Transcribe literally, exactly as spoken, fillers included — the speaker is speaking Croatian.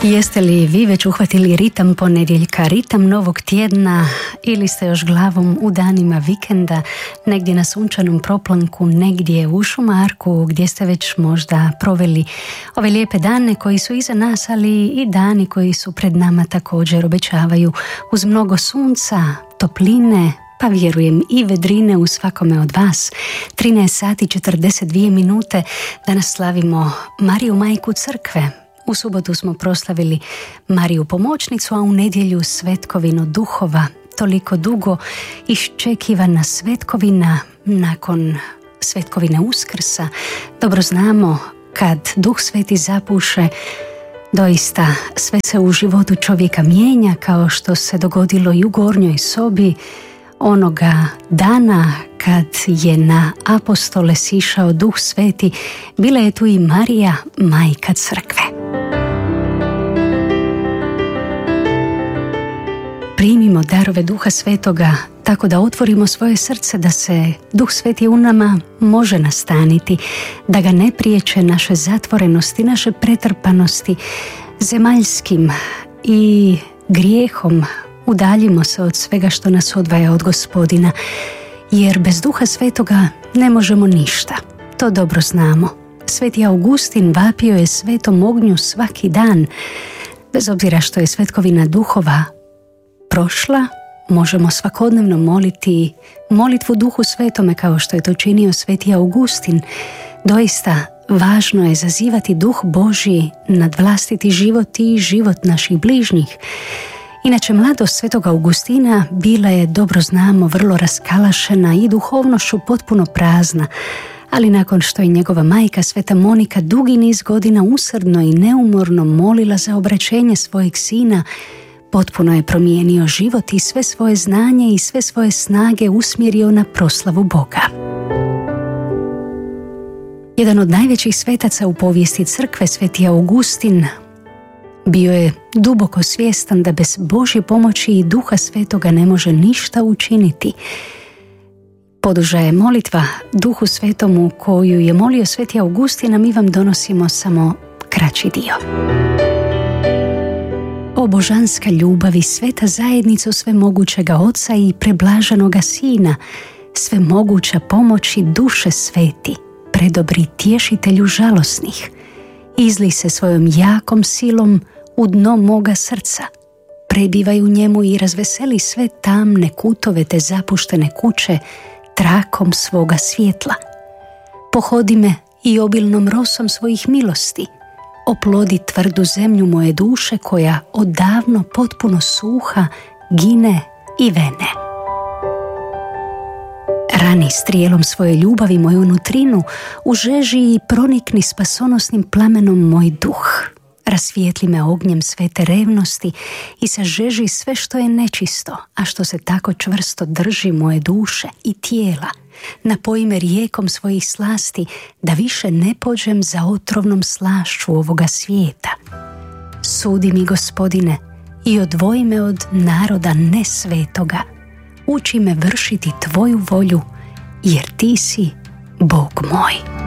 Jeste li vi već uhvatili ritam ponedjeljka, ritam novog tjedna, ili ste još glavom u danima vikenda, negdje na sunčanom proplanku, negdje u šumarku, gdje ste već možda proveli ove lijepe dane koji su iza nas, ali i dani koji su pred nama također obećavaju uz mnogo sunca, topline, pa vjerujem i vedrine u svakome od vas. trinaest sati četrdeset dvije minute, danas slavimo Mariju majku crkve. U subotu smo proslavili Mariju pomoćnicu, a u nedjelju svetkovinu duhova. Toliko dugo iščekivana svetkovina nakon svetkovine Uskrsa. Dobro znamo, kad Duh Sveti zapuše, doista sve se u životu čovjeka mijenja, kao što se dogodilo i u gornjoj sobi onoga dana kad je na apostole sišao Duh Sveti. Bila je tu i Marija, majka crkve. Primimo darove Duha Svetoga tako da otvorimo svoje srce, da se Duh Sveti u nama može nastaniti, da ga ne priječe naše zatvorenosti, naše pretrpanosti zemaljskim i grijehom. Udaljimo se od svega što nas odvaja od Gospodina, jer bez Duha Svetoga ne možemo ništa. To dobro znamo. Sveti Augustin vapio je svetom ognju svaki dan. Bez obzira što je svetkovina duhova prošla, možemo svakodnevno moliti molitvu Duhu Svetome kao što je to činio Sveti Augustin. Doista važno je zazivati Duh Božji nad vlastiti život i život naših bližnjih. Inače, mladost Svetog Augustina bila je, dobro znamo, vrlo raskalašena i duhovnošću potpuno prazna, ali nakon što je njegova majka Sveta Monika dugi niz godina usrdno i neumorno molila za obraćenje svojeg sina, potpuno je promijenio život i sve svoje znanje i sve svoje snage usmjerio na proslavu Boga. Jedan od najvećih svetaca u povijesti crkve, Sveti Augustin, bio je duboko svjestan da bez Božje pomoći i Duha Svetoga ne može ništa učiniti. Poduža je molitva Duhu Svetomu koju je molio Sveti Augustin, a mi vam donosimo samo kraći dio. O božanska ljubav i sveta zajednico svemogućega Oca i preblaženoga Sina, svemoguća pomoći duše sveti, predobri tješitelju žalosnih, izli se svojom jakom silom u dno moga srca, prebivaj u njemu i razveseli sve tamne kutove te zapuštene kuće trakom svoga svjetla. Pohodi me i obilnom rosom svojih milosti, oplodi tvrdu zemlju moje duše koja odavno potpuno suha, gine i vene. Rani strijelom svoje ljubavi moju nutrinu, užeži i pronikni spasonosnim plamenom moj duh. Rasvijetli me ognjem svete revnosti i sažeži sve što je nečisto, a što se tako čvrsto drži moje duše i tijela. Napoji me rijekom svojih slasti, da više ne pođem za otrovnom slašću ovoga svijeta. Sudi mi, Gospodine, i odvoji me od naroda nesvetoga. Uči me vršiti tvoju volju, jer ti si Bog moj.